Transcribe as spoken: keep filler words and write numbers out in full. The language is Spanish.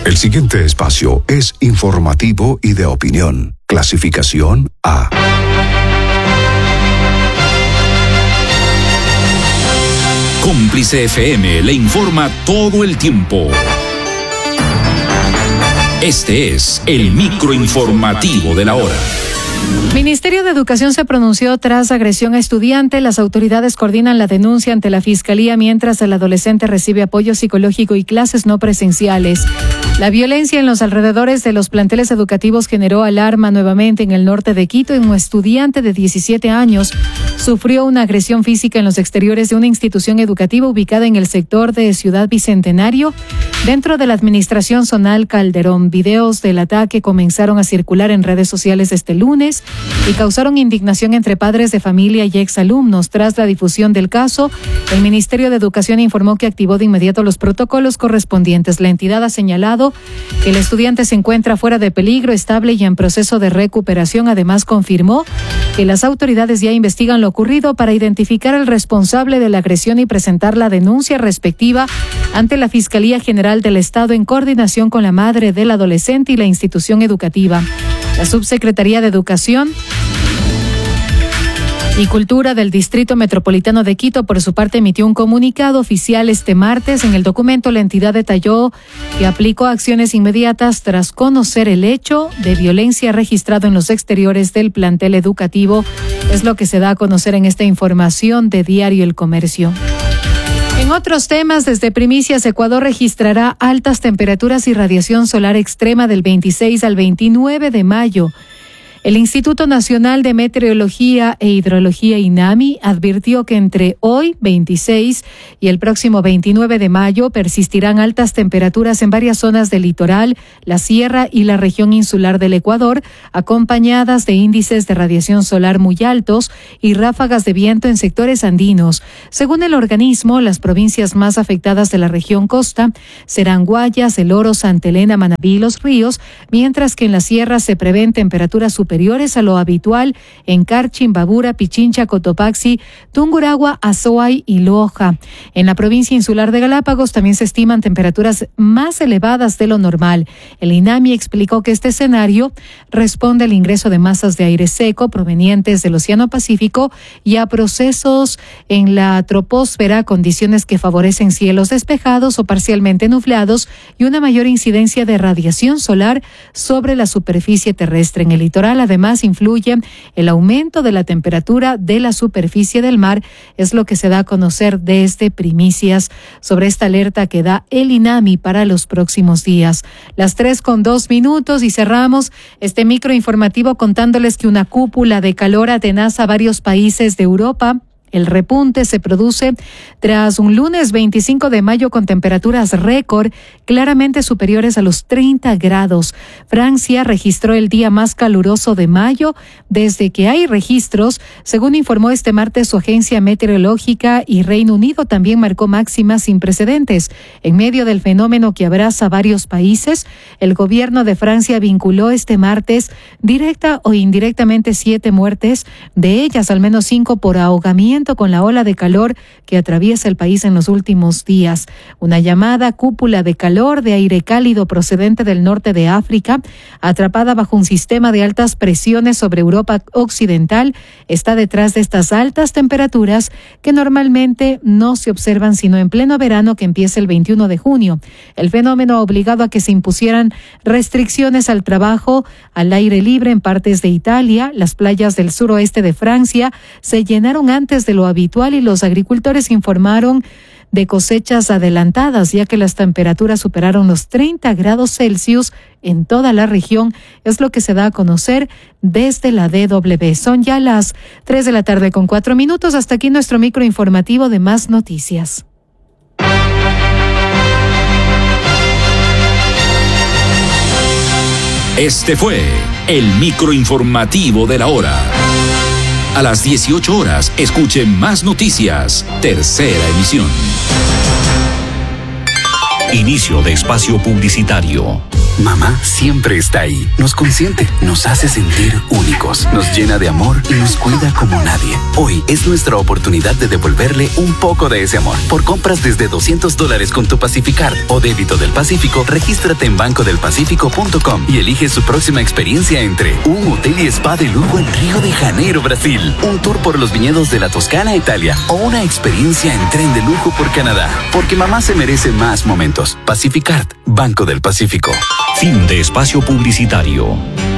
El siguiente espacio es informativo y de opinión. Clasificación A. Cómplice F M le informa todo el tiempo. Este es el microinformativo de la hora. Ministerio de Educación se pronunció tras agresión a estudiante. Las autoridades coordinan la denuncia ante la Fiscalía mientras el adolescente recibe apoyo psicológico y clases no presenciales. La violencia en los alrededores de los planteles educativos generó alarma nuevamente en el norte de Quito. Un estudiante de diecisiete años sufrió una agresión física en los exteriores de una institución educativa ubicada en el sector de Ciudad Bicentenario, dentro de la administración zonal Calderón. Videos del ataque comenzaron a circular en redes sociales este lunes y causaron indignación entre padres de familia y exalumnos. Tras la difusión del caso, el Ministerio de Educación informó que activó de inmediato los protocolos correspondientes. La entidad ha señalado que el estudiante se encuentra fuera de peligro, estable y en proceso de recuperación. Además, confirmó que las autoridades ya investigan lo ocurrido para identificar al responsable de la agresión y presentar la denuncia respectiva ante la Fiscalía General del Estado en coordinación con la madre del adolescente y la institución educativa. La Subsecretaría de Educación y Cultura del Distrito Metropolitano de Quito, por su parte, emitió un comunicado oficial este martes. En el documento, la entidad detalló que aplicó acciones inmediatas tras conocer el hecho de violencia registrado en los exteriores del plantel educativo. Es lo que se da a conocer en esta información de Diario El Comercio. En otros temas, desde Primicias, Ecuador registrará altas temperaturas y radiación solar extrema del veintiséis al veintinueve de mayo. El Instituto Nacional de Meteorología e Hidrología, INAMI, advirtió que entre hoy, veintiséis, y el próximo veintinueve de mayo persistirán altas temperaturas en varias zonas del litoral, la sierra y la región insular del Ecuador, acompañadas de índices de radiación solar muy altos y ráfagas de viento en sectores andinos. Según el organismo, las provincias más afectadas de la región costa serán Guayas, El Oro, Santa Elena, Manabí y Los Ríos, mientras que en la sierra se prevén temperaturas superiores superiores a lo habitual en Carchi, Imbabura, Pichincha, Cotopaxi, Tungurahua, Azoay y Loja. En la provincia insular de Galápagos también se estiman temperaturas más elevadas de lo normal. El INAMI explicó que este escenario responde al ingreso de masas de aire seco provenientes del Océano Pacífico y a procesos en la troposfera, condiciones que favorecen cielos despejados o parcialmente nublados y una mayor incidencia de radiación solar sobre la superficie terrestre. En el litoral, además, influye el aumento de la temperatura de la superficie del mar. Es lo que se da a conocer desde Primicias sobre esta alerta que da el INAMI para los próximos días. Las tres con dos minutos y cerramos este microinformativo contándoles que una cúpula de calor atenaza a varios países de Europa. El repunte se produce tras un lunes veinticinco de mayo con temperaturas récord claramente superiores a los treinta grados. Francia registró el día más caluroso de mayo desde que hay registros, según informó este martes su agencia meteorológica, y Reino Unido también marcó máximas sin precedentes. En medio del fenómeno que abraza varios países, el gobierno de Francia vinculó este martes directa o indirectamente siete muertes, de ellas al menos cinco por ahogamiento con la ola de calor que atraviesa el país en los últimos días. Una llamada cúpula de calor de aire cálido procedente del norte de África, atrapada bajo un sistema de altas presiones sobre Europa occidental, está detrás de estas altas temperaturas que normalmente no se observan sino en pleno verano, que empieza el veintiuno de junio. El fenómeno ha obligado a que se impusieran restricciones al trabajo al aire libre en partes de Italia. Las playas del suroeste de Francia se llenaron antes de lo habitual y los agricultores informaron de cosechas adelantadas, ya que las temperaturas superaron los treinta grados Celsius en toda la región. Es lo que se da a conocer desde la D W. Son ya las tres de la tarde con cuatro minutos. Hasta aquí nuestro microinformativo de Más Noticias. Este fue el microinformativo de la hora. A las dieciocho horas, escuche Más Noticias, tercera emisión. Inicio de espacio publicitario. Mamá siempre está ahí. Nos consiente, nos hace sentir únicos, nos llena de amor y nos cuida como nadie. Hoy es nuestra oportunidad de devolverle un poco de ese amor. Por compras desde doscientos dólares con tu Pacificard o débito del Pacífico, regístrate en banco del pacífico punto com y elige su próxima experiencia entre un hotel y spa de lujo en Río de Janeiro, Brasil, un tour por los viñedos de la Toscana, Italia, o una experiencia en tren de lujo por Canadá. Porque mamá se merece más momentos. Pacificard, Banco del Pacífico. Fin de espacio publicitario.